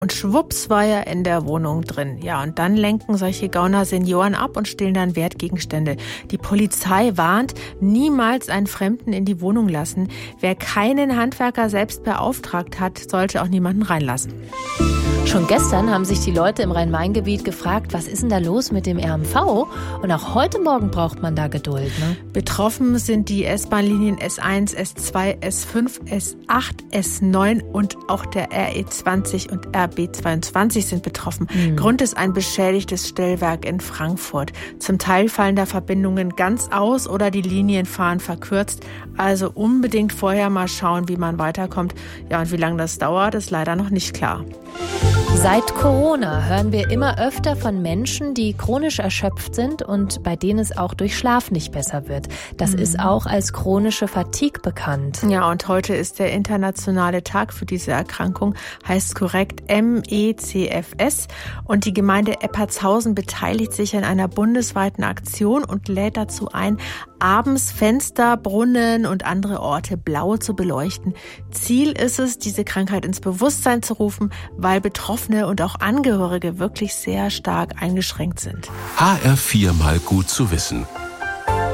Und schwupps war er in der Wohnung drin. Ja, und dann lenken solche Gauner Senioren ab und stehlen dann Wertgegenstände. Die Polizei warnt, niemals einen Fremden in die Wohnung lassen. Wer keinen Handwerker selbst beauftragt hat, sollte auch niemanden reinlassen. Schon gestern haben sich die Leute im Rhein-Main-Gebiet gefragt, was ist denn da los mit dem RMV? Und auch heute Morgen braucht man da Geduld, ne? Betroffen sind die S-Bahn-Linien S1, S2, S5, S8, S9 und auch der RE20 und RB22 sind betroffen. Grund ist ein beschädigtes Stellwerk in Frankfurt. Zum Teil fallen da Verbindungen ganz aus oder die Linien fahren verkürzt. Also unbedingt vorher mal schauen, wie man weiterkommt. Ja, und wie lange das dauert, ist leider noch nicht klar. Seit Corona hören wir immer öfter von Menschen, die chronisch erschöpft sind und bei denen es auch durch Schlaf nicht besser wird. Das ist auch als chronische Fatigue bekannt. Ja, und heute ist der internationale Tag für diese Erkrankung, heißt korrekt MECFS. Und die Gemeinde Eppertshausen beteiligt sich an einer bundesweiten Aktion und lädt dazu ein, abends Fenster, Brunnen und andere Orte blau zu beleuchten. Ziel ist es, diese Krankheit ins Bewusstsein zu rufen, weil Betroffene und auch Angehörige wirklich sehr stark eingeschränkt sind. HR4 mal gut zu wissen.